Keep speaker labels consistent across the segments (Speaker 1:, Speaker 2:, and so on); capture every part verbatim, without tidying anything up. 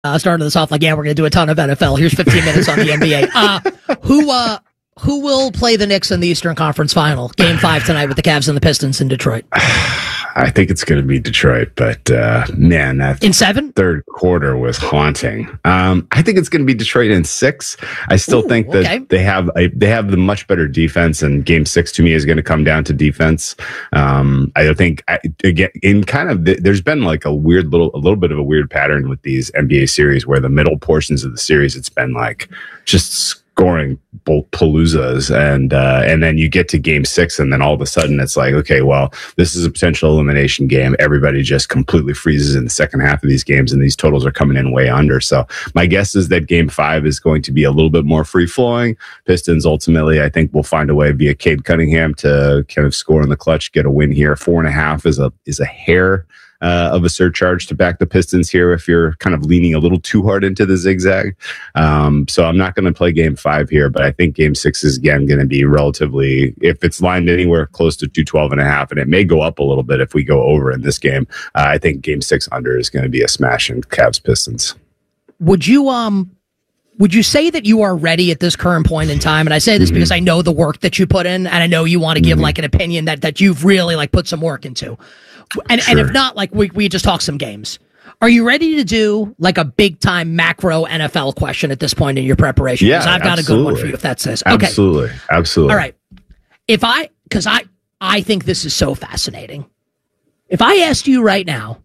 Speaker 1: uh, started this off like, yeah, we're going to do a ton of N F L. Here's fifteen minutes on the N B A. Uh, who, uh, who will play the Knicks in the Eastern Conference Final? Game five tonight with the Cavs and the Pistons in Detroit.
Speaker 2: I think it's going to be Detroit, but uh, man, that
Speaker 1: in seven
Speaker 2: third quarter was haunting. Um, I think it's going to be Detroit in six. I still Ooh, think that okay. they have a, they have the much better defense, and Game Six to me is going to come down to defense. Um, I think I, again in kind of the, there's been like a weird little a little bit of a weird pattern with these N B A series where the middle portions of the series it's been like just scoring both paloozas, and uh, and then you get to Game Six, and then all of a sudden it's like, okay, well, this is a potential elimination game. Everybody just completely freezes in the second half of these games, and these totals are coming in way under. So my guess is that Game Five is going to be a little bit more free flowing. Pistons ultimately, I think, will find a way via Cade Cunningham to kind of score in the clutch, get a win here. Four and a half is a is a hair Uh, of a surcharge to back the Pistons here if you're kind of leaning a little too hard into the zigzag. Um, so I'm not going to play Game Five here, but I think Game Six is again going to be relatively, if it's lined anywhere close to two twelve and a half, and it may go up a little bit if we go over in this game. Uh, I think Game Six under is going to be a smash in Cavs Pistons.
Speaker 1: Would you um? Would you say that you are ready at this current point in time? And I say this mm-hmm. because I know the work that you put in, and I know you want to give mm-hmm. like an opinion that that you've really like put some work into. And, sure. and if not, like we we just talk some games. Are you ready to do like a big time macro N F L question at this point in your preparation?
Speaker 2: Yeah,
Speaker 1: I've got
Speaker 2: absolutely.
Speaker 1: a good one for you if that says. Okay.
Speaker 2: Absolutely. Absolutely.
Speaker 1: All right. If I, because I, I think this is so fascinating. If I asked you right now,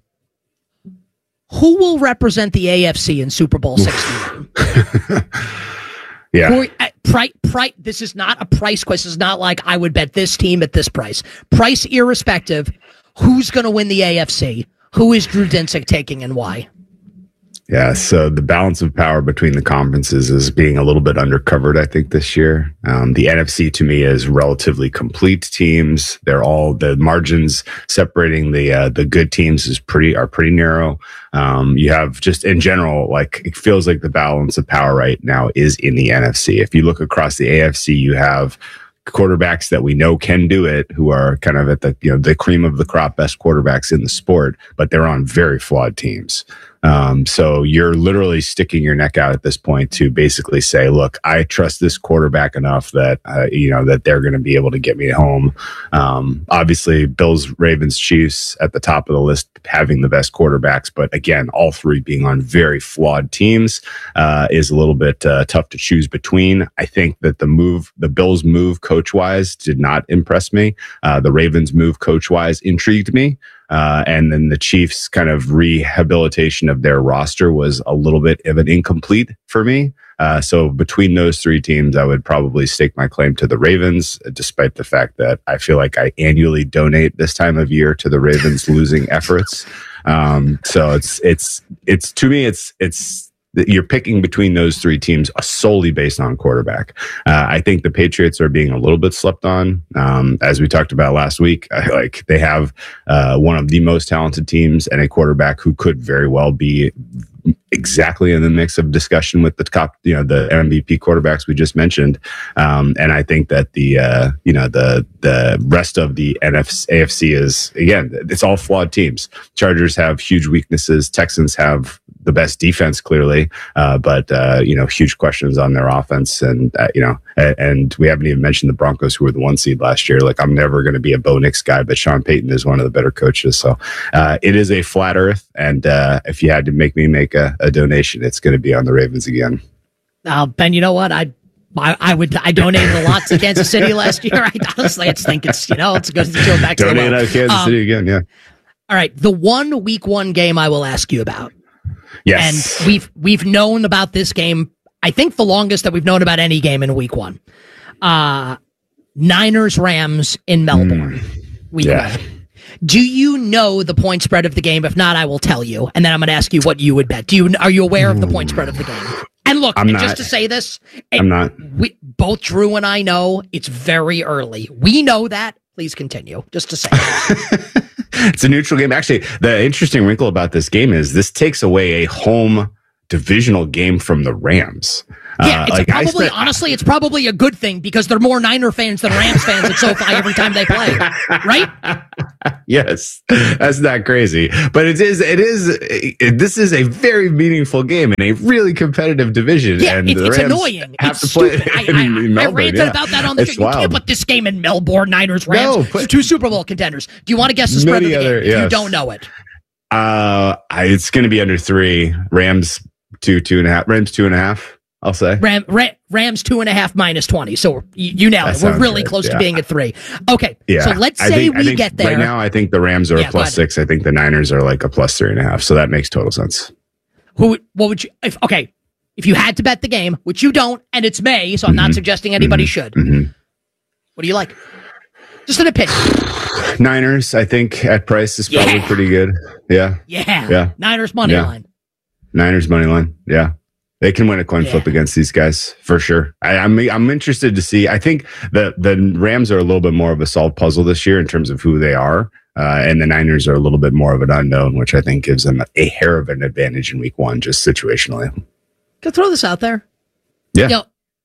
Speaker 1: who will represent the A F C in Super Bowl sixty-one?
Speaker 2: Yeah.
Speaker 1: Or, uh, pri- pri- this is not a price question. This is not like I would bet this team at this price. Price irrespective, who's going to win the A F C? Who is Drew Dinsick taking and why?
Speaker 2: Yeah, so the balance of power between the conferences is being a little bit undercovered, I think, this year. Um, the N F C, to me, is relatively complete teams. They're all, the margins separating the uh, the good teams is pretty are pretty narrow. Um, you have just, in general, like, it feels like the balance of power right now is in the N F C. If you look across the A F C, you have quarterbacks that we know can do it, who are kind of at the, you know, the cream of the crop, best quarterbacks in the sport, but they're on very flawed teams. Um, so you're literally sticking your neck out at this point to basically say, look, I trust this quarterback enough that, uh, you know, that they're going to be able to get me home. Um, obviously Bills, Ravens, Chiefs at the top of the list, having the best quarterbacks. But again, all three being on very flawed teams, uh, is a little bit, uh, tough to choose between. I think that the move, the Bills move coach wise did not impress me. Uh, the Ravens move coach wise intrigued me. Uh, and then the Chiefs' kind of rehabilitation of their roster was a little bit of an incomplete for me. Uh, so between those three teams, I would probably stake my claim to the Ravens, despite the fact that I feel like I annually donate this time of year to the Ravens' losing efforts. Um, so it's it's it's to me, it's it's. You're picking between those three teams solely based on quarterback. Uh, I think the Patriots are being a little bit slept on. Um, as we talked about last week, I, like they have uh, one of the most talented teams and a quarterback who could very well be exactly in the mix of discussion with the top, you know, the M V P quarterbacks we just mentioned. Um, and I think that the, uh, you know, the, the rest of the N F C, A F C is, again, it's all flawed teams. Chargers have huge weaknesses. Texans have the best defense, clearly, uh, but, uh, you know, huge questions on their offense. And, uh, you know, and, and we haven't even mentioned the Broncos, who were the one seed last year. Like, I'm never going to be a Bo Nix guy, but Sean Payton is one of the better coaches. So uh, it is a flat earth. And uh, if you had to make me make a, a donation, it's going to be on the Ravens again.
Speaker 1: Uh, Ben, you know what? I I, I would. I donated a lot to Kansas City last year. I honestly, I just think it's, you know, it's good to go back to
Speaker 2: donate
Speaker 1: the well.
Speaker 2: out Kansas um, City again. Yeah.
Speaker 1: All right. The one week one game I will ask you about.
Speaker 2: Yes.
Speaker 1: And we've we've known about this game, I think the longest that we've known about any game in week one. Uh, Niners Rams in Melbourne. Mm, week yeah. one. Do you know the point spread of the game? If not, I will tell you, and then I'm going to ask you what you would bet. Do you are you aware of the point spread of the game? And look,
Speaker 2: I'm
Speaker 1: and
Speaker 2: not,
Speaker 1: just to say this,
Speaker 2: I'm not.
Speaker 1: We, both Drew and I know it's very early. We know that. Please continue. Just to say.
Speaker 2: It's a neutral game. Actually, the interesting wrinkle about this game is this takes away a home divisional game from the Rams.
Speaker 1: Yeah,
Speaker 2: uh,
Speaker 1: it's
Speaker 2: like
Speaker 1: probably,
Speaker 2: spent,
Speaker 1: honestly, it's probably a good thing because they're more Niner fans than Rams fans at SoFi every time they play, right?
Speaker 2: Yes, that's not crazy, but it is. It is. It, this is a very meaningful game in a really competitive division.
Speaker 1: Yeah,
Speaker 2: and
Speaker 1: it,
Speaker 2: the
Speaker 1: it's
Speaker 2: Rams
Speaker 1: annoying.
Speaker 2: Have
Speaker 1: It's
Speaker 2: to play
Speaker 1: stupid. I,
Speaker 2: in,
Speaker 1: I,
Speaker 2: in
Speaker 1: I
Speaker 2: Melbourne,
Speaker 1: ranted
Speaker 2: yeah.
Speaker 1: about that on the
Speaker 2: It's
Speaker 1: show. You
Speaker 2: wild.
Speaker 1: can't put this game in Melbourne. Niners, Rams.
Speaker 2: No, put,
Speaker 1: it's two Super Bowl contenders. Do you want to guess the spread
Speaker 2: Many
Speaker 1: of the
Speaker 2: other-
Speaker 1: game? If
Speaker 2: yes.
Speaker 1: you don't know it.
Speaker 2: Uh, I, it's going to be under three. Rams two, two and a half. Rams two and a half. I'll say
Speaker 1: Ram, Ram, Rams two and a half minus twenty. So you, you nailed
Speaker 2: That
Speaker 1: it. We're
Speaker 2: sounds
Speaker 1: really
Speaker 2: right,
Speaker 1: close
Speaker 2: yeah.
Speaker 1: to being at three. Okay.
Speaker 2: Yeah.
Speaker 1: So let's
Speaker 2: I
Speaker 1: say
Speaker 2: think- I
Speaker 1: we
Speaker 2: think
Speaker 1: get there.
Speaker 2: right now. I think the Rams are
Speaker 1: Yeah,
Speaker 2: a plus
Speaker 1: go ahead.
Speaker 2: six. I think the Niners are like a plus three and a half. So that makes total sense.
Speaker 1: Who? What would you? If okay, if you had to bet the game, which you don't, and it's May, so I'm
Speaker 2: Mm-hmm.
Speaker 1: not suggesting anybody
Speaker 2: Mhm.
Speaker 1: should.
Speaker 2: Mhm.
Speaker 1: What do you like? Just an opinion.
Speaker 2: Niners, I think at price is probably
Speaker 1: Yeah.
Speaker 2: pretty good. Yeah.
Speaker 1: Yeah.
Speaker 2: Yeah.
Speaker 1: Niners money
Speaker 2: Yeah.
Speaker 1: line.
Speaker 2: Niners money line. Yeah. They can win a coin
Speaker 1: Yeah.
Speaker 2: flip against these guys for sure. I, I'm I'm interested to see. I think the the Rams are a little bit more of a solved puzzle this year in terms of who they are, uh, and the Niners are a little bit more of an unknown, which I think gives them a hair of an advantage in Week One, just situationally.
Speaker 1: Can I throw this out there?
Speaker 2: Yeah.
Speaker 1: You know,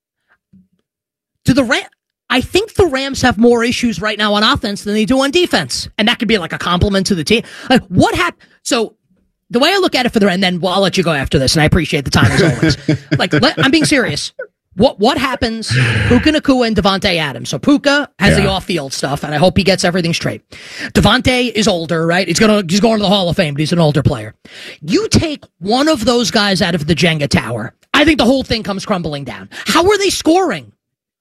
Speaker 1: do the Ram? I think the Rams have more issues right now on offense than they do on defense, and that could be like a compliment to the team. Like what happened? So. The way I look at it for the and then well, I'll let you go after this, and I appreciate the time as always. like let, I'm being serious. What what happens? Puka Nacua and Devontae Adams. So Puka has
Speaker 2: Yeah.
Speaker 1: the off field stuff, and I hope he gets everything straight. Devontae is older, right? He's gonna he's going to the Hall of Fame, but he's an older player. You take one of those guys out of the Jenga tower, I think the whole thing comes crumbling down. How are they scoring?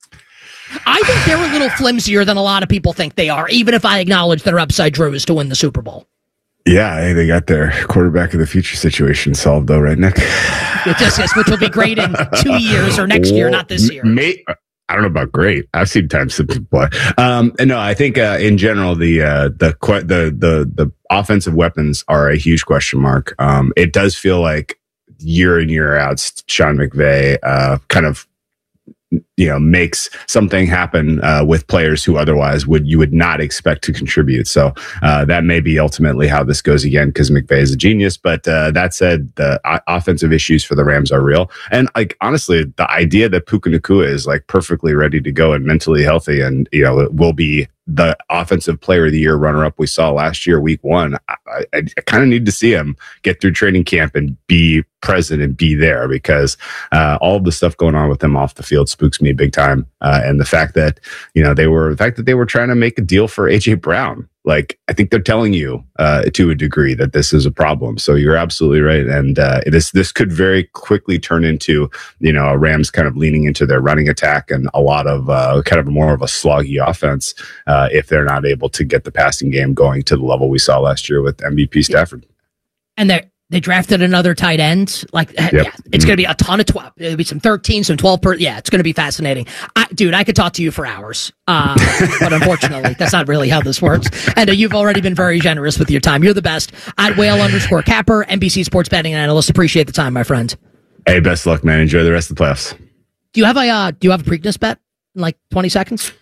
Speaker 1: I think they're a little flimsier than a lot of people think they are, even if I acknowledge their upside drew is to win the Super Bowl.
Speaker 2: Yeah, hey, they got their quarterback of the future situation solved, though, right, Nick?
Speaker 1: Which, is, which will be great in two years or next year, not this year.
Speaker 2: May, I don't know about great. I've seen times to play. Um, and no, I think uh, in general the uh, the que- the the the offensive weapons are a huge question mark. Um, it does feel like year in year out, Sean McVay uh, kind of you know makes something happen uh, with players who otherwise would you would not expect to contribute. So uh, that may be ultimately how this goes again because McVay is a genius. But uh, that said, the uh, offensive issues for the Rams are real. And like honestly, the idea that Puka Nacua is like perfectly ready to go and mentally healthy, and you know it will be the offensive player of the year runner up we saw last year, week one. I, I, I kind of need to see him get through training camp and be present and be there because uh, all of the stuff going on with him off the field spooks me big time. Uh, and the fact that, you know, they were, the fact that they were trying to make a deal for A J Brown, like, I think they're telling you uh, to a degree that this is a problem. So you're absolutely right. And uh, this, this could very quickly turn into, you know, a Rams kind of leaning into their running attack and a lot of uh, kind of more of a sloggy offense uh, if they're not able to get the passing game going to the level we saw last year with M V P Stafford.
Speaker 1: And they they drafted another tight end. Like, yep. yeah, it's going to be a ton of twelve. It'll be some thirteen, some twelve per. Yeah, it's going to be fascinating. I, dude, I could talk to you for hours. Uh, but unfortunately, that's not really how this works. And uh, you've already been very generous with your time. You're the best. At whale underscore capper, N B C Sports betting analyst. Appreciate the time, my friend.
Speaker 2: Hey, best luck, man. Enjoy the rest of the playoffs.
Speaker 1: Do you have a uh, Do you have a Preakness bet in like twenty seconds?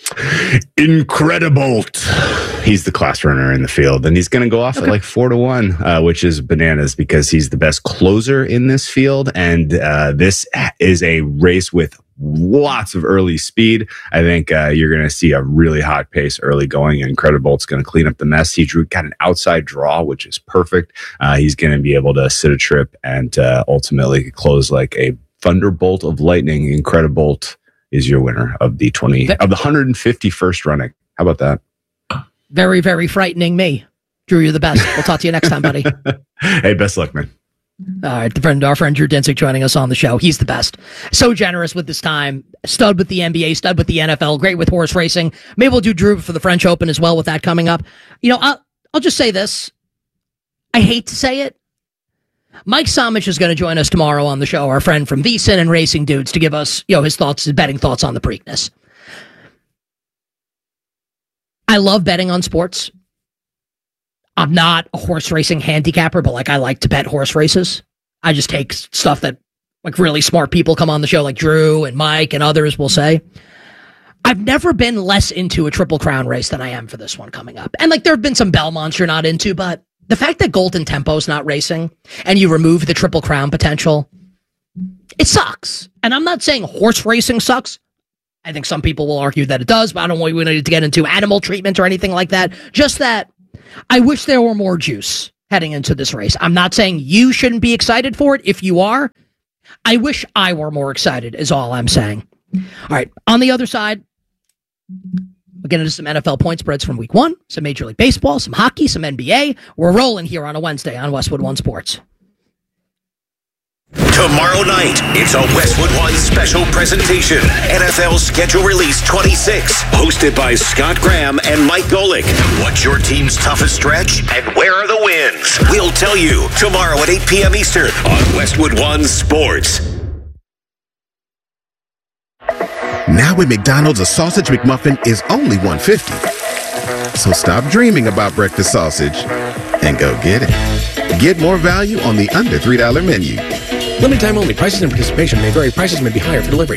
Speaker 2: Incredible. He's the class runner in the field, and he's going to go off okay. at like four to one, uh, which is bananas because he's the best closer in this field. And uh, this is a race with lots of early speed. I think uh, you're going to see a really hot pace early going. Incredible. It's going to clean up the mess. He drew got an outside draw, which is perfect. Uh, he's going to be able to sit a trip and uh, ultimately close like a thunderbolt of lightning. Incredible is your winner of the twenty of the one hundred fifty-first running. How about that?
Speaker 1: Very, very frightening me. Drew, you're the best. We'll talk to you next time, buddy.
Speaker 2: Hey, best luck, man.
Speaker 1: All right, the friend, our friend Drew Dinsick joining us on the show. He's the best. So generous with this time. Stud with the N B A, stud with the N F L, great with horse racing. Maybe we'll do Drew for the French Open as well with that coming up. You know, I'll, I'll just say this. I hate to say it. Mike Somich is going to join us tomorrow on the show, our friend from VSiN and Racing Dudes, to give us, you know, his thoughts, his betting thoughts on the Preakness. I love betting on sports. I'm not a horse racing handicapper, but like I like to bet horse races. I just take stuff that like really smart people come on the show, like Drew and Mike and others will say. I've never been less into a Triple Crown race than I am for this one coming up. And like there have been some Belmonts you're not into, but the fact that Golden Tempo's not racing and you remove the Triple Crown potential, it sucks. And I'm not saying horse racing sucks. I think some people will argue that it does, but I don't want we need to get into animal treatment or anything like that. Just that I wish there were more juice heading into this race. I'm not saying you shouldn't be excited for it. If you are, I wish I were more excited is all I'm saying. All right. On the other side, we'll get into some N F L point spreads from week one, some Major League Baseball, some hockey, some N B A. We're rolling here on a Wednesday on Westwood One Sports.
Speaker 3: Tomorrow night, it's a Westwood One special presentation. N F L Schedule Release twenty-six, hosted by Scott Graham and Mike Golick. What's your team's toughest stretch, and where are the wins? We'll tell you tomorrow at eight p.m. Eastern on Westwood One Sports.
Speaker 4: Now at McDonald's, a sausage McMuffin is only one dollar fifty. So stop dreaming about breakfast sausage and go get it. Get more value on the under three dollar menu.
Speaker 5: Limited time only. Prices and participation may vary. Prices may be higher for delivery.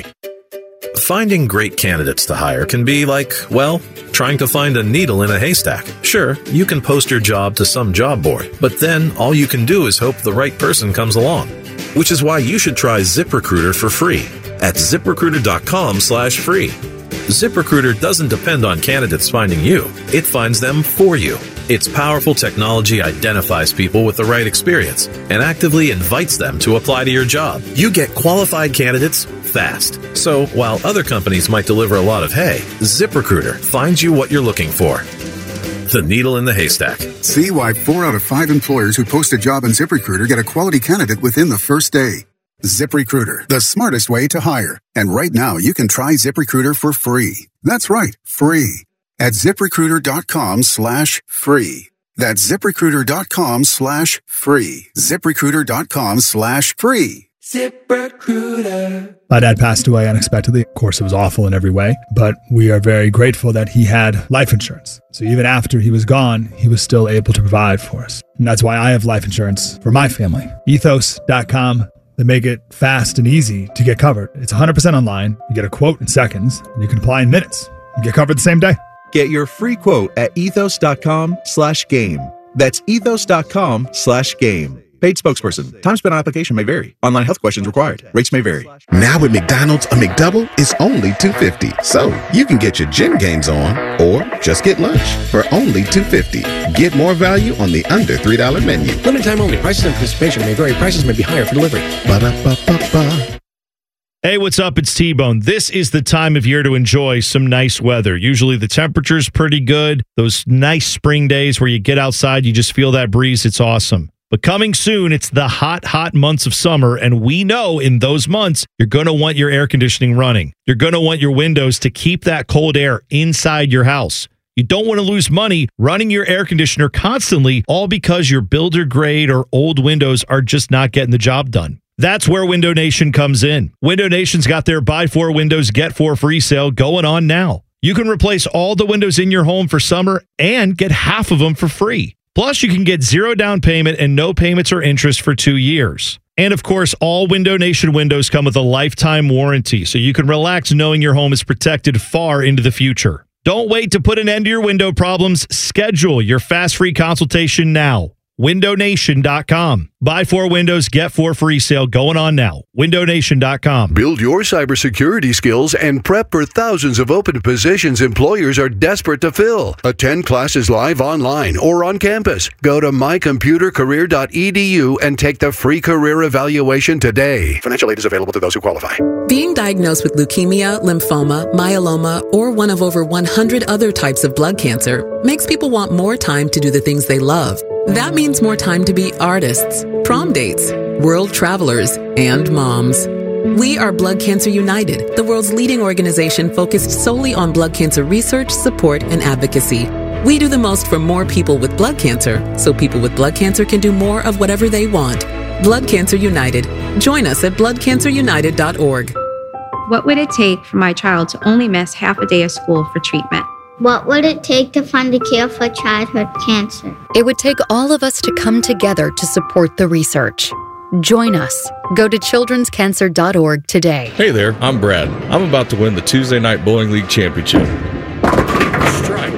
Speaker 6: Finding great candidates to hire can be like, well, trying to find a needle in a haystack. Sure, you can post your job to some job board, but then all you can do is hope the right person comes along. Which is why you should try ZipRecruiter for free at ZipRecruiter.com slash free. ZipRecruiter doesn't depend on candidates finding you. It finds them for you. Its powerful technology identifies people with the right experience and actively invites them to apply to your job. You get qualified candidates fast. So while other companies might deliver a lot of hay, ZipRecruiter finds you what you're looking for. The needle in the haystack.
Speaker 7: See why four out of five employers who post a job on ZipRecruiter get a quality candidate within the first day. ZipRecruiter, the smartest way to hire. And right now, you can try ZipRecruiter for free. That's right, free. At ZipRecruiter.com slash free. That's ZipRecruiter.com slash free. ZipRecruiter.com slash free.
Speaker 8: ZipRecruiter. My dad passed away unexpectedly. Of course, it was awful in every way, but we are very grateful that he had life insurance. So even after he was gone, he was still able to provide for us. And that's why I have life insurance for my family. Ethos dot com. They make it fast and easy to get covered. It's one hundred percent online. You get a quote in seconds, and you can apply in minutes. You get covered the same day.
Speaker 9: Get your free quote at ethos.com slash game. That's ethos.com slash game. Paid spokesperson. Time spent on application may vary. Online health questions required. Rates may vary.
Speaker 4: Now at McDonald's, a McDouble is only two dollars and fifty cents. So you can get your gym gains on or just get lunch for only two dollars and fifty cents. Get more value on the under three dollar menu.
Speaker 5: Limited time only. Prices and participation may vary. Prices may be higher for delivery.
Speaker 4: Ba-da-ba-ba-ba.
Speaker 10: Hey, what's up? It's T-Bone. This is the time of year to enjoy some nice weather. Usually the temperature's pretty good. Those nice spring days where you get outside, you just feel that breeze. It's awesome. But coming soon, it's the hot, hot months of summer, and we know in those months, you're going to want your air conditioning running. You're going to want your windows to keep that cold air inside your house. You don't want to lose money running your air conditioner constantly, all because your builder grade or old windows are just not getting the job done. That's where Window Nation comes in. Window Nation's got their buy four windows, get four free sale going on now. You can replace all the windows in your home for summer and get half of them for free. Plus, you can get zero down payment and no payments or interest for two years. And of course, all Window Nation windows come with a lifetime warranty, so you can relax knowing your home is protected far into the future. Don't wait to put an end to your window problems. Schedule your fast free consultation now. window nation dot com. Buy four windows, get four free sale going on now. window nation dot com.
Speaker 11: Build your cybersecurity skills and prep for thousands of open positions employers are desperate to fill. Attend classes live online or on campus. Go to my computer career dot e d u and take the free career evaluation today. Financial aid is available to those who qualify.
Speaker 12: Being diagnosed with leukemia, lymphoma, myeloma, or one of over one hundred other types of blood cancer makes people want more time to do the things they love. That means more time to be artists, prom dates, world travelers, and moms. We are Blood Cancer United, the world's leading organization focused solely on blood cancer research, support, and advocacy. We do the most for more people with blood cancer, so people with blood cancer can do more of whatever they want. Blood Cancer United. Join us at blood cancer united dot org.
Speaker 13: What would it take for my child to only miss half a day of school for treatment?
Speaker 14: What would it take to fund a cure for childhood cancer?
Speaker 15: It would take all of us to come together to support the research. Join us. Go to children's cancer dot org today.
Speaker 16: Hey there, I'm Brad. I'm about to win the Tuesday Night Bowling League Championship. Strike.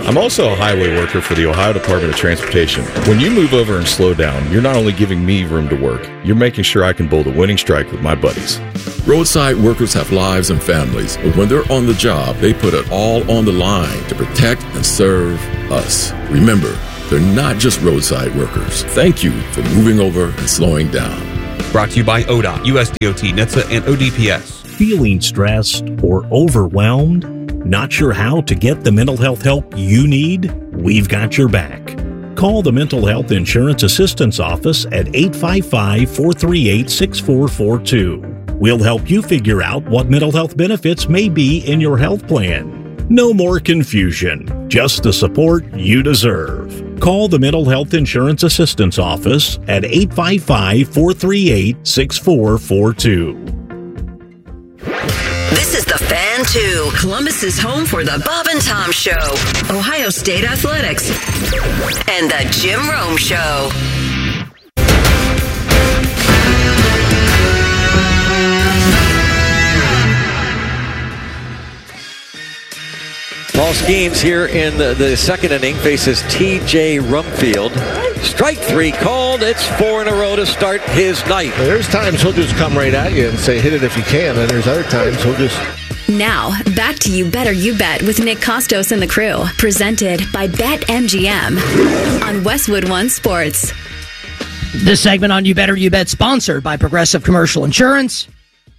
Speaker 16: I'm also a highway worker for the Ohio Department of Transportation. When you move over and slow down, you're not only giving me room to work, you're making sure I can bowl the winning strike with my buddies.
Speaker 17: Roadside workers have lives and families, but when they're on the job, they put it all on the line to protect and serve us. Remember, they're not just roadside workers. Thank you for moving over and slowing down.
Speaker 18: Brought to you by O D O T, U S D O T, N H T S A, and O D P S.
Speaker 19: Feeling stressed or overwhelmed? Not sure how to get the mental health help you need? We've got your back. Call the Mental Health Insurance Assistance Office at eight five five, four three eight, six four four two. We'll help you figure out what mental health benefits may be in your health plan. No more confusion, just the support you deserve. Call the Mental Health Insurance Assistance Office at eight five five, four three eight, six four four two.
Speaker 20: This is The Fan two, Columbus's home for the Bob and Tom Show, Ohio State Athletics, and the Jim Rome Show.
Speaker 21: Paul Skeens here in the, the second inning faces T J Rumfield. Strike three called. It's four in a row to start his night.
Speaker 5: There's times he'll just come right at you and say, hit it if you can. And there's other times he'll just...
Speaker 22: Now, back to You Better You Bet with Nick Costos and the crew. Presented by BetMGM on Westwood One Sports.
Speaker 1: This segment on You Better You Bet sponsored by Progressive Commercial Insurance.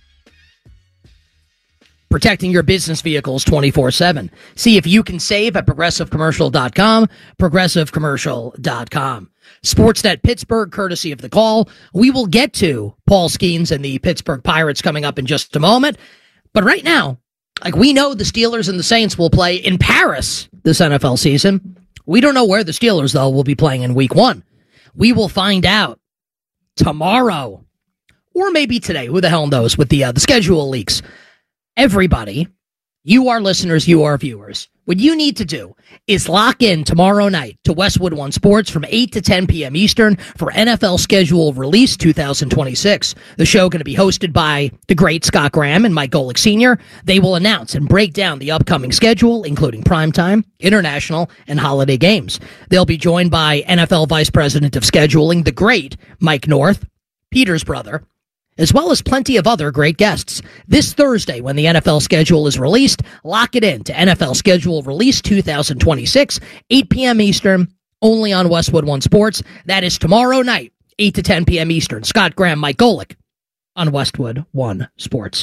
Speaker 1: Protecting your business vehicles twenty-four seven. See if you can save at progressive commercial dot com, progressive commercial dot com. Sportsnet Pittsburgh, courtesy of The Call. We will get to Paul Skeens and the Pittsburgh Pirates coming up in just a moment. But right now, like we know the Steelers and the Saints will play in Paris this N F L season. We don't know where the Steelers, though, will be playing in week one. We will find out tomorrow or maybe today. Who the hell knows with the uh, the schedule leaks. Everybody, you are listeners, you are viewers. What you need to do is lock in tomorrow night to Westwood One Sports from eight to ten p.m. Eastern for N F L Schedule Release twenty twenty-six. The show going to be hosted by the great Scott Graham and Mike Golick Senior They will announce and break down the upcoming schedule, including primetime, international, and holiday games. They'll be joined by N F L Vice President of Scheduling, the great Mike North, Peter's brother, as well as plenty of other great guests. This Thursday, when the N F L schedule is released, lock it in to N F L Schedule Release twenty twenty-six, eight p.m. Eastern, only on Westwood One Sports. That is tomorrow night, eight to ten p.m. Eastern. Scott Graham, Mike Golick on Westwood One Sports.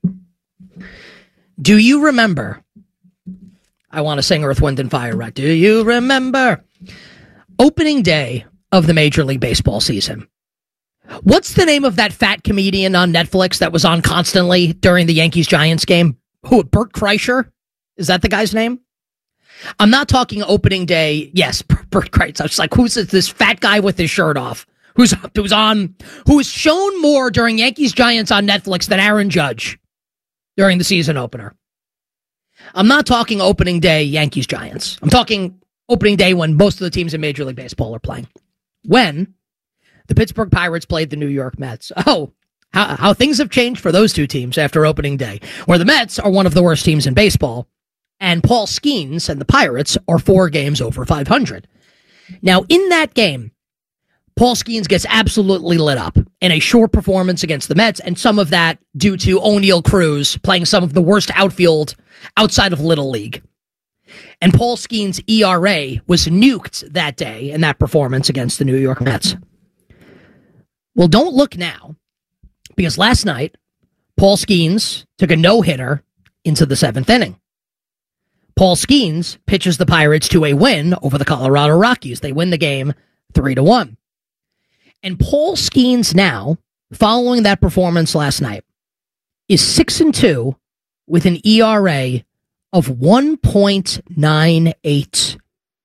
Speaker 1: Do you remember? I want to sing Earth, Wind, and Fire, right? Do you remember? Opening day of the Major League Baseball season. What's the name of that fat comedian on Netflix that was on constantly during the Yankees-Giants game? Who, Bert Kreischer? Is that the guy's name? I'm not talking opening day. Yes, Bert Kreischer. I was like, who's this, this fat guy with his shirt off? Who's who's on? Who's shown more during Yankees-Giants on Netflix than Aaron Judge during the season opener? I'm not talking opening day Yankees-Giants. I'm talking opening day when most of the teams in Major League Baseball are playing. When the Pittsburgh Pirates played the New York Mets. Oh, how, how things have changed for those two teams after opening day, where the Mets are one of the worst teams in baseball, and Paul Skeens and the Pirates are four games over five hundred. Now, in that game, Paul Skeens gets absolutely lit up in a short performance against the Mets, and some of that due to O'Neal Cruz playing some of the worst outfield outside of Little League. And Paul Skeens' E R A was nuked that day in that performance against the New York Mets. Well, don't look now, because last night, Paul Skeens took a no-hitter into the seventh inning. Paul Skeens pitches the Pirates to a win over the Colorado Rockies. They win the game three to one. And Paul Skeens now, following that performance last night, is six and two with an E R A of one point nine eight.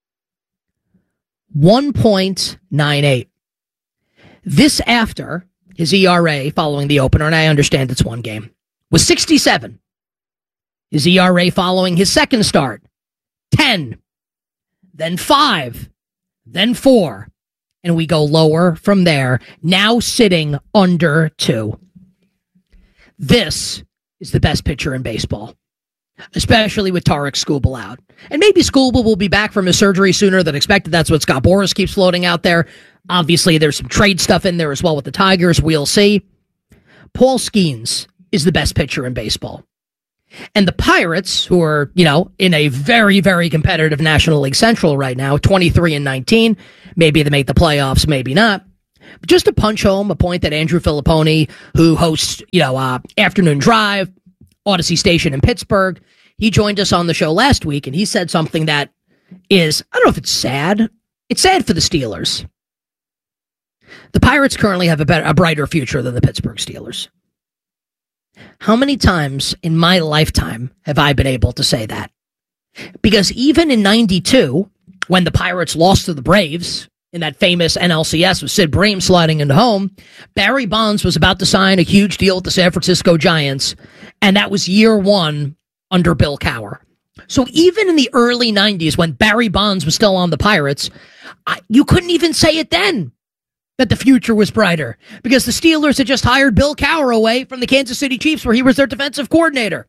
Speaker 1: one point nine eight. This after his E R A following the opener, and I understand it's one game, was sixty-seven. His E R A following his second start, ten, then five, then four, and we go lower from there, now sitting under two. This is the best pitcher in baseball. especially with Tarek Skubal out. And maybe Skubal will be back from his surgery sooner than expected. That's what Scott Boras keeps floating out there. Obviously, there's some trade stuff in there as well with the Tigers. We'll see. Paul Skeens is the best pitcher in baseball. And the Pirates, who are, you know, in a very, very competitive National League Central right now, twenty-three and nineteen, maybe they make the playoffs, maybe not. But just to punch home a point that Andrew Filipponi, who hosts, you know, uh, Afternoon Drive, Odyssey Station in Pittsburgh, he joined us on the show last week, and he said something that is, I don't know if it's sad. It's sad for the Steelers. The Pirates currently have a better, a brighter future than the Pittsburgh Steelers. How many times in my lifetime have I been able to say that? Because even in ninety-two, when the Pirates lost to the Braves in that famous N L C S with Sid Bream sliding into home, Barry Bonds was about to sign a huge deal with the San Francisco Giants, and that was year one under Bill Cowher. So even in the early nineties, when Barry Bonds was still on the Pirates, I, you couldn't even say it then that the future was brighter, because the Steelers had just hired Bill Cowher away from the Kansas City Chiefs, where he was their defensive coordinator.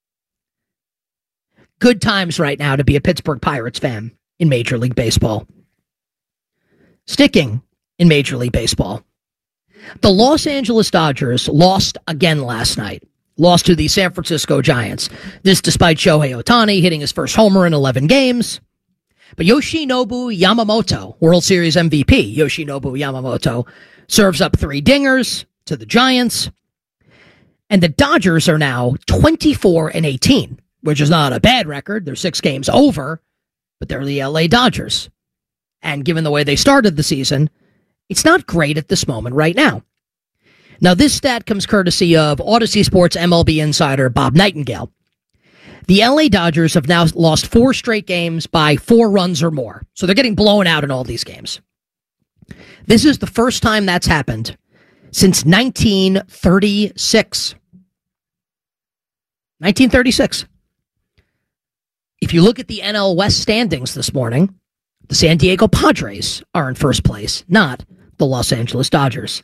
Speaker 1: Good times right now to be a Pittsburgh Pirates fan in Major League Baseball. Sticking in Major League Baseball, the Los Angeles Dodgers lost again last night. Lost to the San Francisco Giants. This despite Shohei Ohtani hitting his first homer in eleven games. But Yoshinobu Yamamoto, World Series M V P Yoshinobu Yamamoto, serves up three dingers to the Giants. And the Dodgers are now twenty-four and eighteen, which is not a bad record. They're six games over, but they're the L A Dodgers. And given the way they started the season, it's not great at this moment right now. Now, this stat comes courtesy of Odyssey Sports M L B insider Bob Nightingale. The L A Dodgers have now lost four straight games by four runs or more. So they're getting blown out in all these games. This is the first time that's happened since nineteen thirty-six. nineteen thirty-six. If you look at the N L West standings this morning, the San Diego Padres are in first place, not the Los Angeles Dodgers.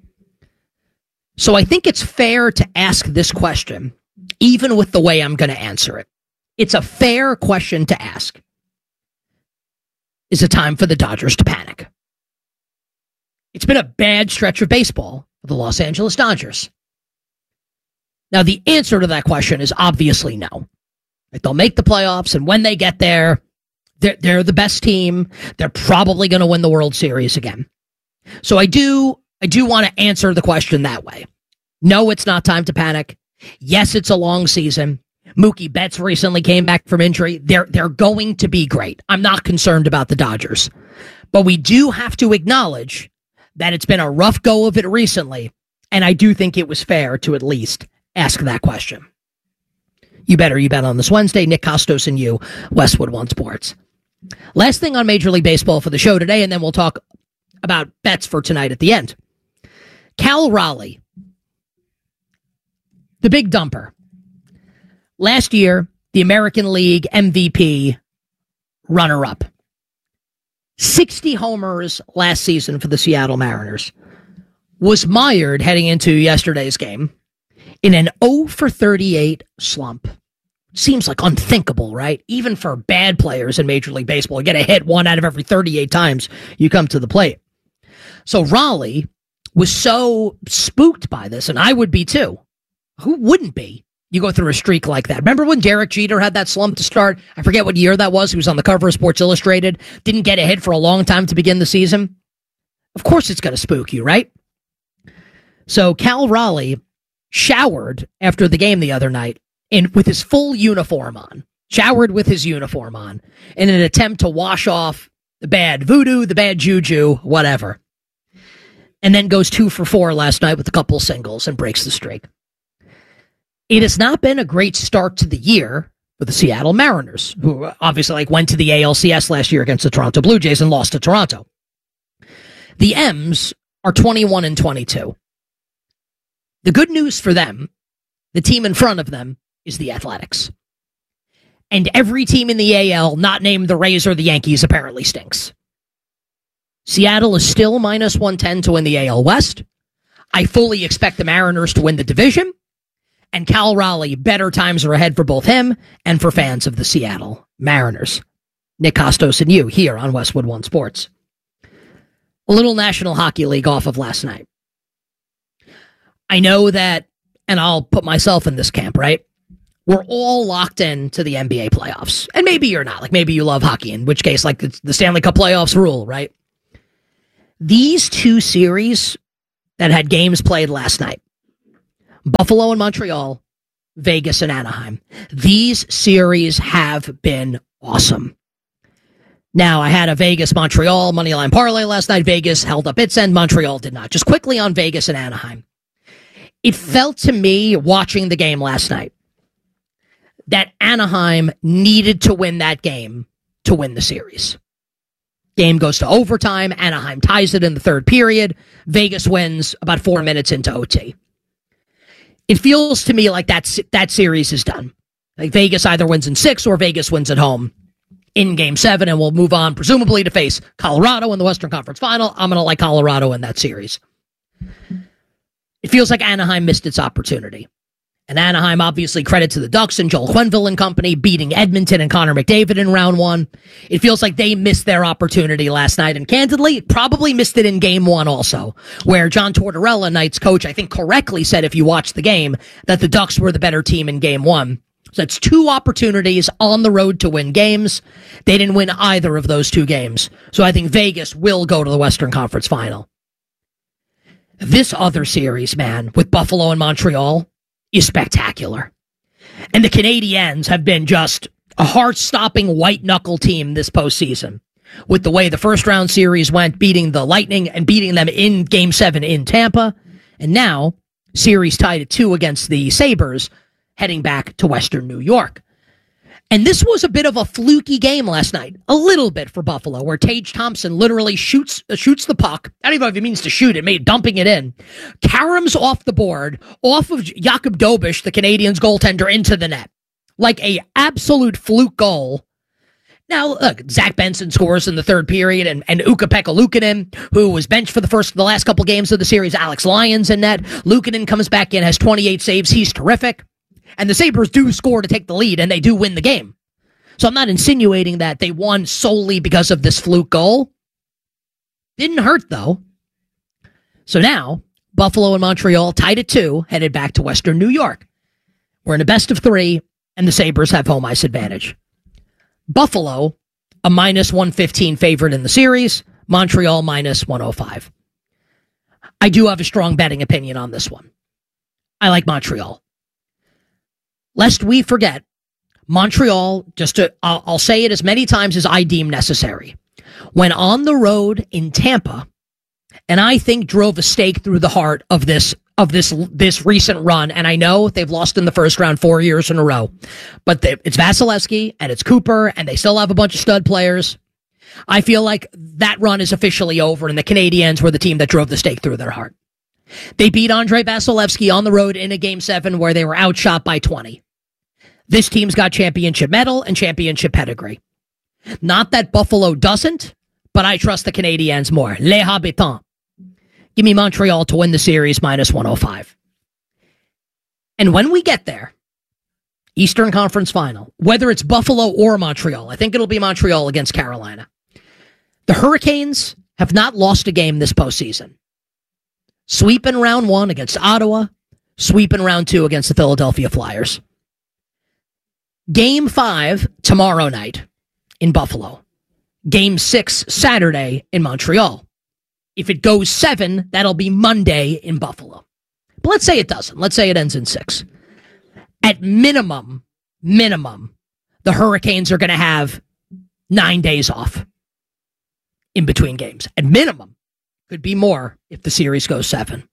Speaker 1: So I think it's fair to ask this question, even with the way I'm going to answer it. It's a fair question to ask. Is it time for the Dodgers to panic? It's been a bad stretch of baseball for the Los Angeles Dodgers. Now, the answer to that question is obviously no. They'll make the playoffs, and when they get there, they're, they're the best team. They're probably going to win the World Series again. So I do, I do want to answer the question that way. No, it's not time to panic. Yes, it's a long season. Mookie Betts recently came back from injury. They're, they're going to be great. I'm not concerned about the Dodgers. But we do have to acknowledge that it's been a rough go of it recently, and I do think it was fair to at least ask that question. You better, you bet on this Wednesday. Nick Costos and you, Westwood One Sports. Last thing on Major League Baseball for the show today, and then we'll talk about bets for tonight at the end. Cal Raleigh, the big dumper. Last year, the American League M V P runner-up. sixty homers last season for the Seattle Mariners. Was mired heading into yesterday's game in an oh for thirty-eight slump. Seems like unthinkable, right? Even for bad players in Major League Baseball, you get a hit one out of every thirty-eight times you come to the plate. So Raleigh was so spooked by this, and I would be too. Who wouldn't be? You go through a streak like that. Remember when Derek Jeter had that slump to start? I forget what year that was. He was on the cover of Sports Illustrated. Didn't get a hit for a long time to begin the season. Of course it's going to spook you, right? So Cal Raleigh showered after the game the other night in with his full uniform on. Showered with his uniform on in an attempt to wash off the bad voodoo, the bad juju, whatever. And then goes two for four last night with a couple singles and breaks the streak. It has not been a great start to the year for the Seattle Mariners, who obviously like went to the A L C S last year against the Toronto Blue Jays and lost to Toronto. The M's are twenty-one and twenty-two. The good news for them, the team in front of them, is the Athletics. And every team in the A L, not named the Rays or the Yankees, apparently stinks. Seattle is still minus one ten to win the A L West. I fully expect the Mariners to win the division. And Cal Raleigh, better times are ahead for both him and for fans of the Seattle Mariners. Nick Kostos and you here on Westwood One Sports. A little National Hockey League off of last night. I know that, and I'll put myself in this camp, right? We're all locked in to the N B A playoffs. And maybe you're not. Like, maybe you love hockey, in which case, like, the Stanley Cup playoffs rule, right? These two series that had games played last night, Buffalo and Montreal, Vegas and Anaheim, these series have been awesome. Now, I had a Vegas-Montreal moneyline parlay last night. Vegas held up its end. Montreal did not. Just quickly on Vegas and Anaheim. It felt to me, watching the game last night, that Anaheim needed to win that game to win the series. Game goes to overtime. Anaheim ties it in the third period. Vegas wins about four minutes into O T. It feels to me like that, that series is done. Like Vegas either wins in six or Vegas wins at home in game seven, and we'll move on, presumably, to face Colorado in the Western Conference Final. I'm going to like Colorado in that series. It feels like Anaheim missed its opportunity. And Anaheim, obviously, credit to the Ducks and Joel Quenneville and company, beating Edmonton and Connor McDavid in round one. It feels like they missed their opportunity last night, and candidly, probably missed it in game one also, where John Tortorella, Knights coach, I think correctly said, if you watch the game, that the Ducks were the better team in game one. So that's two opportunities on the road to win games. They didn't win either of those two games. So I think Vegas will go to the Western Conference Final. This other series, man, with Buffalo and Montreal, is spectacular. And the Canadiens have been just a heart-stopping white-knuckle team this postseason. With the way the first-round series went, beating the Lightning and beating them in Game seven in Tampa. And now, series tied at two against the Sabres, heading back to Western New York. And this was a bit of a fluky game last night. A little bit for Buffalo, where Tage Thompson literally shoots uh, shoots the puck. I don't even know if he means to shoot it, maybe dumping it in. Karam's off the board, off of Jakub Dobish, the Canadiens goaltender, into the net. Like a absolute fluke goal. Now, look, Zach Benson scores in the third period, and, and Ukko-Pekka Luukkonen, who was benched for the first the last couple games of the series, Alex Lyons in net. Luukkonen comes back in, has twenty-eight saves. He's terrific. And the Sabres do score to take the lead, and they do win the game. So I'm not insinuating that they won solely because of this fluke goal. Didn't hurt, though. So now, Buffalo and Montreal tied at two, headed back to Western New York. We're in a best of three, and the Sabres have home ice advantage. Buffalo, a minus one fifteen favorite in the series. Montreal, minus one oh five. I do have a strong betting opinion on this one. I like Montreal. Lest we forget, Montreal, just to, I'll, I'll say it as many times as I deem necessary, when on the road in Tampa, and I think drove a stake through the heart of this of this this recent run. And I know they've lost in the first round four years in a row, but they, it's Vasilevsky and it's Cooper, and they still have a bunch of stud players. I feel like that run is officially over, and the Canadiens were the team that drove the stake through their heart. They beat Andrei Vasilevsky on the road in a game seven where they were outshot by twenty. This team's got championship medal and championship pedigree. Not that Buffalo doesn't, but I trust the Canadiens more. Les Habitants. Give me Montreal to win the series, minus one oh five. And when we get there, Eastern Conference Final, whether it's Buffalo or Montreal, I think it'll be Montreal against Carolina. The Hurricanes have not lost a game this postseason. Sweep in round one against Ottawa, sweep in round two against the Philadelphia Flyers. Game five tomorrow night in Buffalo. Game six Saturday in Montreal. If it goes seven, that'll be Monday in Buffalo. But let's say it doesn't. Let's say it ends in six. At minimum, minimum, the Hurricanes are going to have nine days off in between games. At minimum. Could be more if the series goes seven.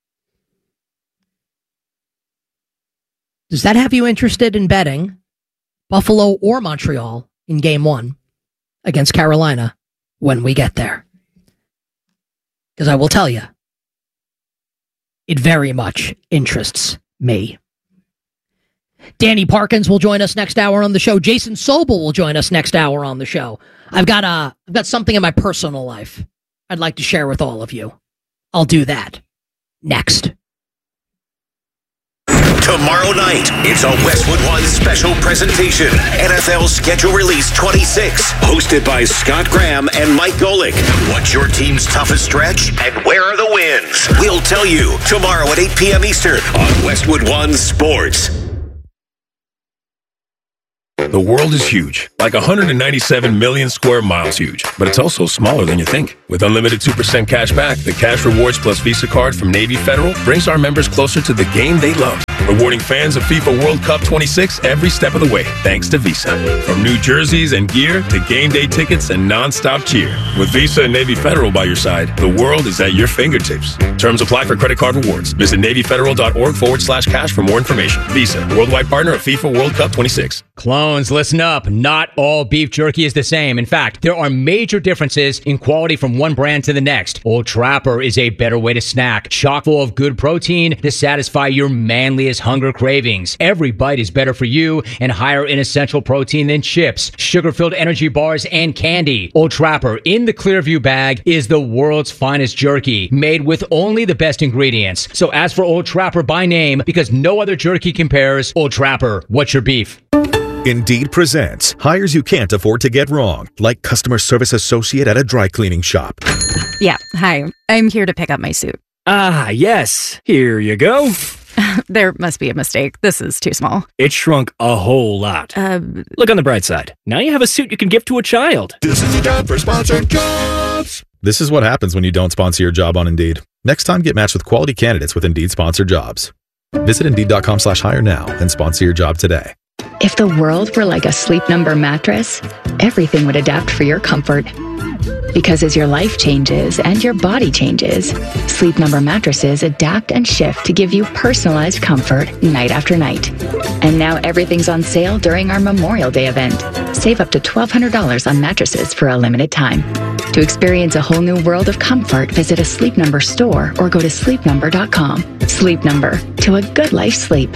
Speaker 1: Does that have you interested in betting Buffalo or Montreal in game one against Carolina when we get there? Because I will tell you, it very much interests me. Danny Parkins will join us next hour on the show. Jason Sobel will join us next hour on the show. I've got a, I've got something in my personal life I'd like to share with all of you. I'll do that next.
Speaker 2: Tomorrow night, it's a Westwood One special presentation. N F L Schedule Release twenty-six, hosted by Scott Graham and Mike Golick. What's your team's toughest stretch, and where are the wins? We'll tell you tomorrow at eight p.m. Eastern on Westwood One Sports.
Speaker 3: The world is huge, like one hundred ninety-seven million square miles huge, but it's also smaller than you think. With unlimited two percent cash back, the Cash Rewards Plus Visa card from Navy Federal brings our members closer to the game they love, rewarding fans of FIFA World Cup twenty-six every step of the way, thanks to Visa. From new jerseys and gear to game day tickets and non-stop cheer. With Visa and Navy Federal by your side, the world is at your fingertips. Terms apply for credit card rewards. Visit NavyFederal.org forward slash cash for more information. Visa, worldwide partner of FIFA World Cup twenty-six.
Speaker 23: Clones, listen up. Not all beef jerky is the same. In fact, there are major differences in quality from one brand to the next. Old Trapper is a better way to snack, chock full of good protein to satisfy your manliest hunger cravings. Every bite is better for you and higher in essential protein than chips, sugar-filled energy bars, and candy. Old Trapper in the Clearview bag is the world's finest jerky, made with only the best ingredients. So ask for Old Trapper by name because no other jerky compares. Old Trapper, what's your beef?
Speaker 24: Indeed presents hires you can't afford to get wrong, like customer service associate at a dry cleaning shop.
Speaker 25: Yeah, hi. I'm here to pick up my suit.
Speaker 26: Ah, yes. Here you go.
Speaker 25: There must be a mistake. This is too small.
Speaker 26: It shrunk a whole lot.
Speaker 25: Uh,
Speaker 26: Look on the bright side. Now you have a suit you can give to a child.
Speaker 27: This is the time for sponsored jobs.
Speaker 24: This is what happens when you don't sponsor your job on Indeed. Next time, get matched with quality candidates with Indeed sponsored jobs. Visit Indeed.com slash hire now and sponsor your job today.
Speaker 28: If the world were like a Sleep Number mattress, everything would adapt for your comfort. Because as your life changes and your body changes, Sleep Number mattresses adapt and shift to give you personalized comfort night after night. And now everything's on sale during our Memorial Day event. Save up to twelve hundred dollars on mattresses for a limited time. To experience a whole new world of comfort, visit a Sleep Number store or go to sleep number dot com. Sleep Number, to a good life sleep.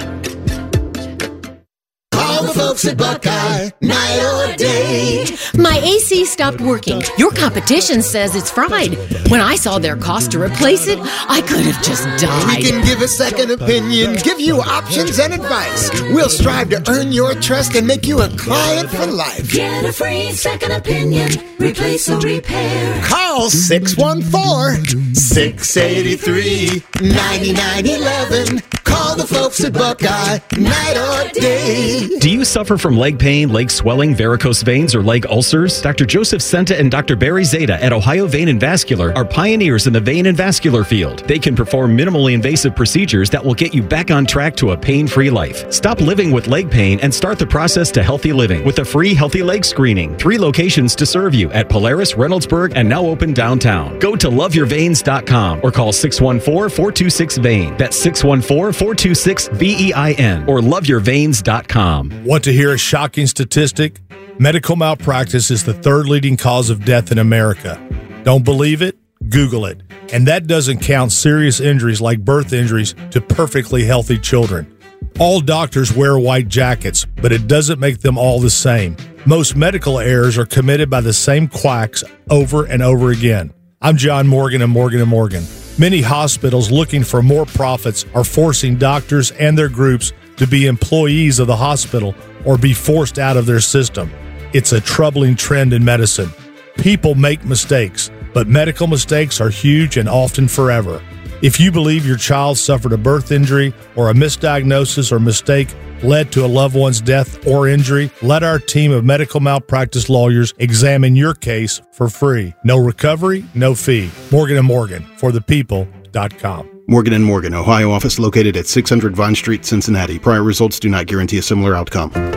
Speaker 29: All the folks at Buckeye, night or day.
Speaker 30: My A C stopped working. Your competition says it's fried. When I saw their cost to replace it, I could have just died.
Speaker 29: We can give a second opinion, give you options and advice. We'll strive to earn your trust and make you a client for life.
Speaker 31: Get a free second opinion, replace or repair.
Speaker 29: Call six one four, six eight three, nine nine one one. Call the folks at Buckeye, night or day.
Speaker 32: Do you suffer from leg pain, leg swelling, varicose veins, or leg ulcers? Doctor Joseph Senta and Doctor Barry Zeta at Ohio Vein and Vascular are pioneers in the vein and vascular field. They can perform minimally invasive procedures that will get you back on track to a pain-free life. Stop living with leg pain and start the process to healthy living with a free healthy leg screening. Three locations to serve you at Polaris, Reynoldsburg, and now open downtown. Go to love your veins dot com or call six one four, four two six, V E I N. That's six one four, four two six, V E I N or love your veins dot com.
Speaker 33: Want to hear a shocking statistic? Medical malpractice is the third leading cause of death in America. Don't believe it? Google it. And that doesn't count serious injuries like birth injuries to perfectly healthy children. All doctors wear white jackets, but it doesn't make them all the same. Most medical errors are committed by the same quacks over and over again. I'm John Morgan of Morgan and Morgan. Many hospitals looking for more profits are forcing doctors and their groups to be employees of the hospital or be forced out of their system. It's a troubling trend in medicine. People make mistakes, but medical mistakes are huge and often forever. If you believe your child suffered a birth injury or a misdiagnosis or mistake led to a loved one's death or injury, let our team of medical malpractice lawyers examine your case for free. No recovery, no fee. Morgan and Morgan, for the people dot com.
Speaker 34: Morgan and Morgan, Ohio office located at six hundred Vine Street, Cincinnati. Prior results do not guarantee a similar outcome.
Speaker 14: Mommy,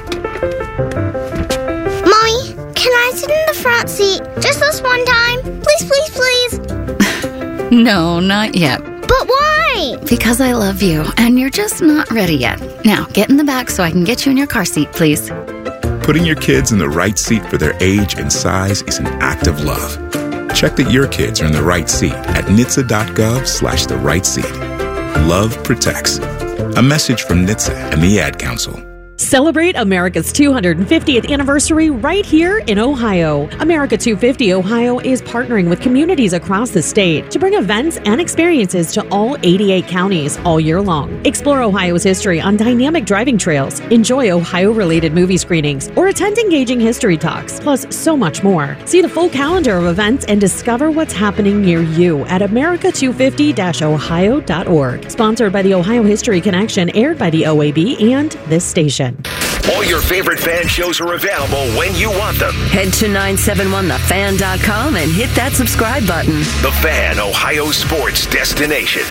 Speaker 14: can I sit in the front seat just this one time? Please, please, please.
Speaker 25: No, not yet.
Speaker 14: But why?
Speaker 25: Because I love you, and you're just not ready yet. Now, get in the back so I can get you in your car seat, please.
Speaker 35: Putting your kids in the right seat for their age and size is an act of love. Check that your kids are in the right seat at N H T S A dot gov slash the right seat. Love protects. A message from N H T S A and the Ad Council.
Speaker 4: Celebrate America's two hundred fiftieth anniversary right here in Ohio. America two fifty Ohio is partnering with communities across the state to bring events and experiences to all eighty-eight counties all year long. Explore Ohio's history on dynamic driving trails, enjoy Ohio-related movie screenings, or attend engaging history talks, plus so much more. See the full calendar of events and discover what's happening near you at america two fifty dash ohio dot org. Sponsored by the Ohio History Connection, aired by the O A B and this station.
Speaker 2: All your favorite fan shows are available when you want them.
Speaker 31: Head to nine seven one the fan dot com and hit that subscribe button.
Speaker 2: The Fan, Ohio sports destination.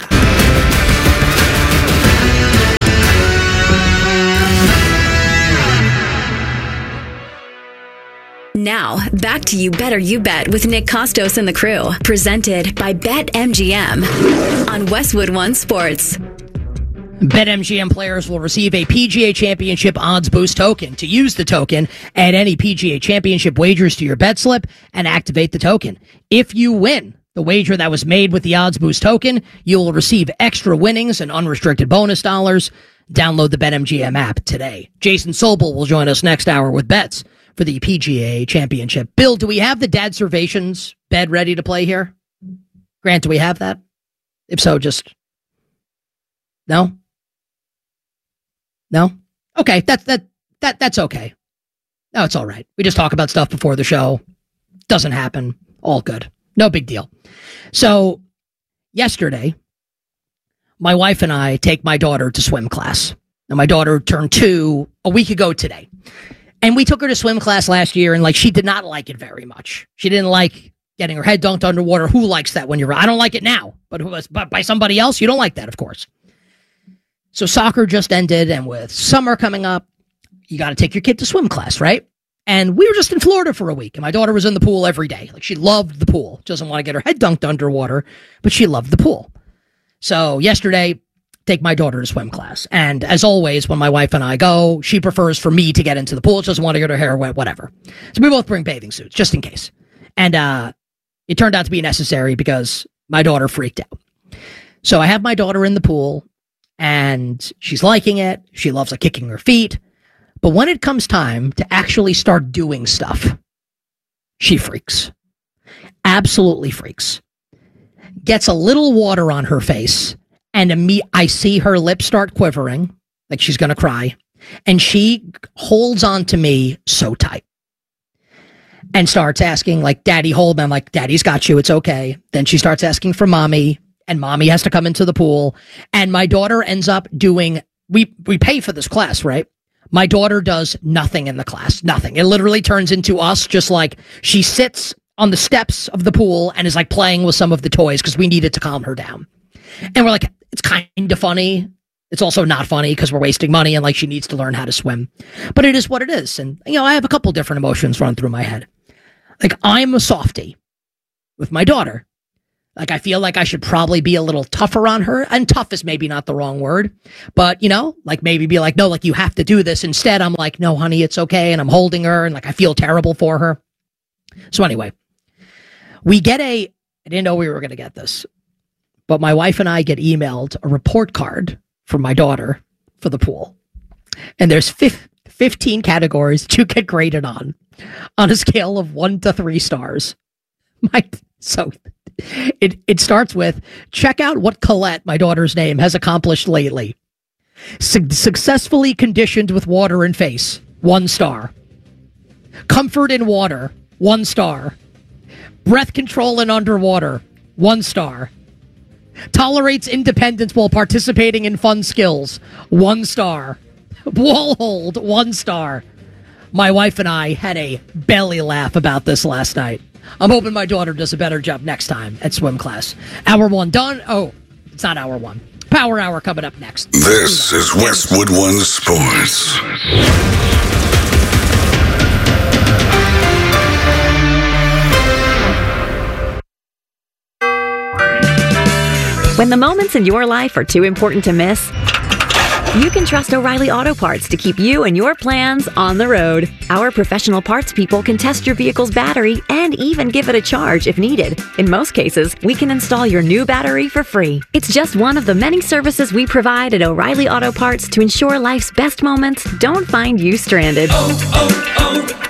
Speaker 22: Now, back to You Better You Bet with Nick Costos and the crew. Presented by BetMGM on Westwood One Sports.
Speaker 1: BetMGM players will receive a P G A Championship odds boost token. To use the token, add any P G A Championship wagers to your bet slip and activate the token. If you win the wager that was made with the odds boost token, you will receive extra winnings and unrestricted bonus dollars. Download the BetMGM app today. Jason Sobel will join us next hour with bets for the P G A Championship. Bill, do we have the Dad Servations bed ready to play here? Grant, do we have that? If so, just... No? No? Okay, that's that that that's okay. No, it's all right. We just talk about stuff before the show. Doesn't happen. All good. No big deal. So, yesterday, my wife and I take my daughter to swim class. Now, my daughter turned two a week ago today. And we took her to swim class last year, and like she did not like it very much. She didn't like getting her head dunked underwater. Who likes that when you're... I don't like it now, but who was, but by somebody else, you don't like that, of course. So soccer just ended, and with summer coming up, you got to take your kid to swim class, right? And we were just in Florida for a week, and my daughter was in the pool every day. Like, she loved the pool. Doesn't want to get her head dunked underwater, but she loved the pool. So yesterday, take my daughter to swim class. And as always, when my wife and I go, she prefers for me to get into the pool. She doesn't want to get her hair wet, whatever. So we both bring bathing suits, just in case. And uh, it turned out to be necessary because my daughter freaked out. So I have my daughter in the pool, and she's liking it. She loves like kicking her feet. But when it comes time to actually start doing stuff, she freaks. Absolutely freaks. Gets a little water on her face, and me, I see her lips start quivering, like she's going to cry. And she holds on to me so tight and starts asking, like, Daddy, hold me. I'm like, Daddy's got you. It's okay. Then she starts asking for Mommy. And Mommy has to come into the pool. And my daughter ends up doing, we, we pay for this class, right? My daughter does nothing in the class. Nothing. It literally turns into us just like she sits on the steps of the pool and is like playing with some of the toys because we needed to calm her down. And we're like, it's kind of funny. It's also not funny because we're wasting money and like she needs to learn how to swim. But it is what it is. And, you know, I have a couple different emotions run through my head. Like, I'm a softie with my daughter. Like, I feel like I should probably be a little tougher on her. And tough is maybe not the wrong word. But, you know, like maybe be like, no, like you have to do this. Instead, I'm like, no, honey, it's okay. And I'm holding her. And like, I feel terrible for her. So anyway, we get a, I didn't know we were going to get this. But my wife and I get emailed a report card from my daughter for the pool. And there's fifteen categories that you get graded on, on a scale of one to three stars. My, so... It it starts with, check out what Colette, my daughter's name, has accomplished lately. Su- successfully conditioned with water and face, one star. Comfort in water, one star. Breath control in underwater, one star. Tolerates independence while participating in fun skills, one star. Wall hold, one star. My wife and I had a belly laugh about this last night. I'm hoping my daughter does a better job next time at swim class. Hour one done. Oh, it's not hour one. Power hour coming up next.
Speaker 2: This is Westwood One Sports.
Speaker 6: When the moments in your life are too important to miss, You can trust O'Reilly Auto Parts to keep you and your plans on the road. Our professional parts people can test your vehicle's battery and even give it a charge if needed. In most cases, we can install your new battery for free. It's just one of the many services we provide at O'Reilly Auto Parts to ensure life's best moments don't find you stranded.
Speaker 31: Oh,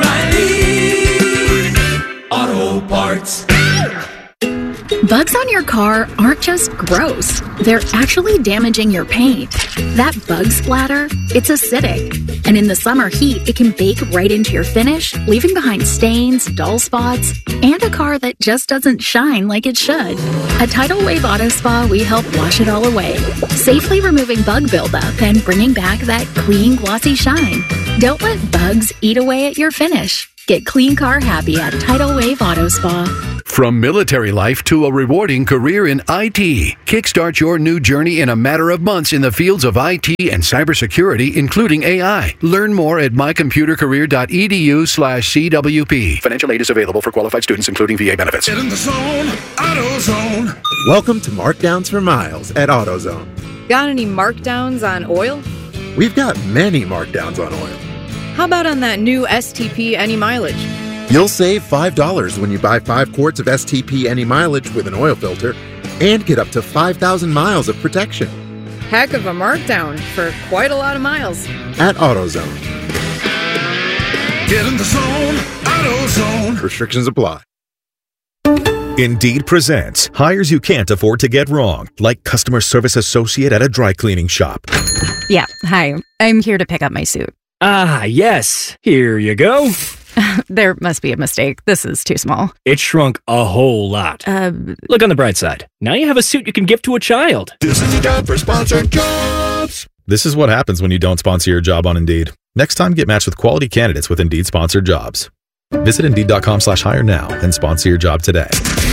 Speaker 31: oh, oh, O'Reilly Auto Parts.
Speaker 25: Bugs on your car aren't just gross. They're actually damaging your paint. That bug splatter, it's acidic. And in the summer heat, it can bake right into your finish, leaving behind stains, dull spots, and a car that just doesn't shine like it should. At Tidal Wave Auto Spa, we help wash it all away, safely removing bug buildup and bringing back that clean, glossy shine. Don't let bugs eat away at your finish. Get clean car happy at Tidal Wave Auto Spa.
Speaker 7: From military life to a rewarding career in I T, kickstart your new journey in a matter of months in the fields of I T and cybersecurity, including A I. Learn more at mycomputercareer.edu slash CWP. Financial aid is available for qualified students, including V A benefits.
Speaker 27: Get in the zone, AutoZone.
Speaker 8: Welcome to Markdowns for Miles at AutoZone.
Speaker 9: Got any markdowns on oil?
Speaker 8: We've got many markdowns on oil.
Speaker 9: How about on that new S T P Any Mileage?
Speaker 8: You'll save five dollars when you buy five quarts of S T P Any Mileage with an oil filter and get up to five thousand miles of protection.
Speaker 9: Heck of a markdown for quite a lot of miles.
Speaker 8: At AutoZone.
Speaker 27: Get in the zone, AutoZone.
Speaker 8: Restrictions apply.
Speaker 24: Indeed presents hires you can't afford to get wrong, like customer service associate at a dry cleaning shop.
Speaker 10: Yeah, hi. I'm here to pick up my suit.
Speaker 26: Ah, yes. Here you go.
Speaker 10: There must be a mistake. This is too small.
Speaker 26: It shrunk a whole lot.
Speaker 10: Uh,
Speaker 26: Look on the bright side. Now you have a suit you can give to a child.
Speaker 27: This is time for sponsored jobs.
Speaker 24: This is what happens when you don't sponsor your job on Indeed. Next time, get matched with quality candidates with Indeed sponsored jobs. Visit Indeed.com slash hire now and sponsor your job today.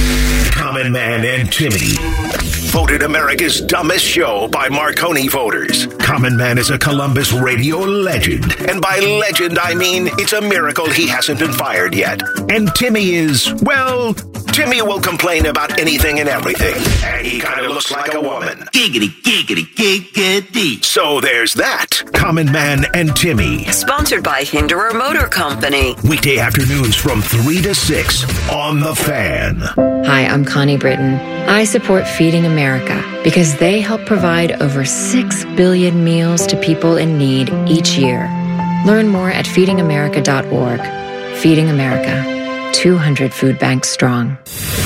Speaker 2: Common Man and Timmy. Voted America's dumbest show by Marconi voters. Common Man is a Columbus radio legend. And by legend, I mean it's a miracle he hasn't been fired yet. And Timmy is, well, Timmy will complain about anything and everything. And he kind of looks like a woman. Giggity, giggity, giggity. So there's that. Common Man and Timmy.
Speaker 11: Sponsored by Hinderer Motor Company.
Speaker 2: Weekday afternoons from three to six on The Fan.
Speaker 12: Hi, I'm Connie Britton. I support Feeding America because they help provide over six billion meals to people in need each year. Learn more at feeding america dot org. Feeding America, two hundred food banks strong.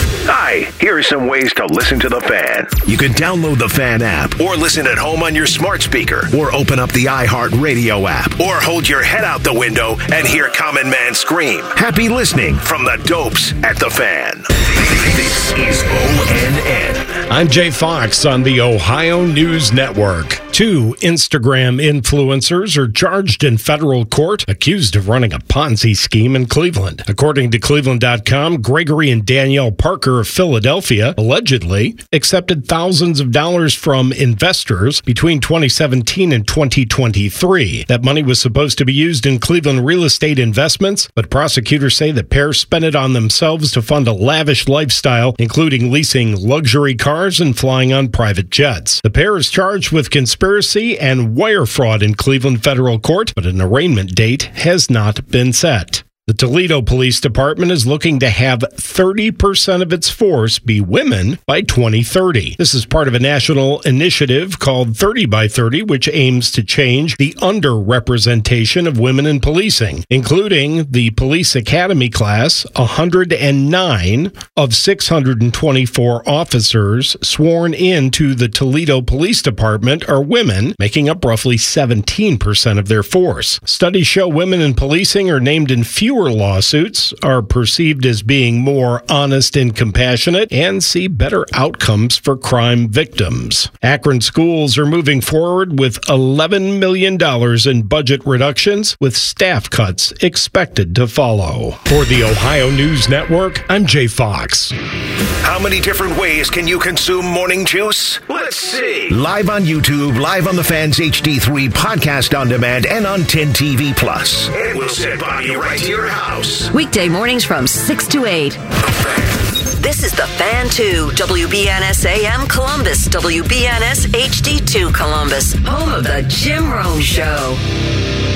Speaker 2: Hi, here are some ways to listen to The Fan. You can download The Fan app or listen at home on your smart speaker or open up the iHeartRadio app or hold your head out the window and hear Common Man scream. Happy listening from the dopes at The Fan. This is O N N.
Speaker 13: I'm Jay Fox on the Ohio News Network. Two Instagram influencers are charged in federal court, accused of running a Ponzi scheme in Cleveland. According to Cleveland dot com, Gregory and Danielle Parker of Philadelphia allegedly accepted thousands of dollars from investors between twenty seventeen and twenty twenty-three. That money was supposed to be used in Cleveland real estate investments, but prosecutors say the pair spent it on themselves to fund a lavish lifestyle, including leasing luxury cars and flying on private jets. The pair is charged with conspiracy and wire fraud in Cleveland federal court, but an arraignment date has not been set. The Toledo Police Department is looking to have thirty percent of its force be women by twenty thirty. This is part of a national initiative called thirty by thirty, which aims to change the underrepresentation of women in policing, including the Police Academy class. one hundred nine of six hundred twenty-four officers sworn into the Toledo Police Department are women, making up roughly seventeen percent of their force. Studies show women in policing are named in fewer lawsuits, are perceived as being more honest and compassionate, and see better outcomes for crime victims. Akron schools are moving forward with eleven million dollars in budget reductions, with staff cuts expected to follow. For the Ohio News Network, I'm Jay Fox.
Speaker 2: How many different ways can you consume morning juice? Let's see. Live on YouTube, live on the Fans H D three, podcast on demand, and on ten T V Plus. And we'll send Bonnie right to your house.
Speaker 11: Weekday mornings from six to eight. This is the Fan two, W B N S A M Columbus, W B N S H D two Columbus, home of the Jim Rome Show.